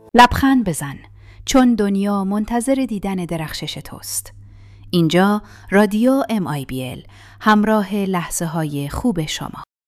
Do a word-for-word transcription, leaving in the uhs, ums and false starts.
لبخند بزن، چون دنیا منتظر دیدن درخشش توست. اینجا رادیو ام آی بی ال، همراه لحظه های خوب شما.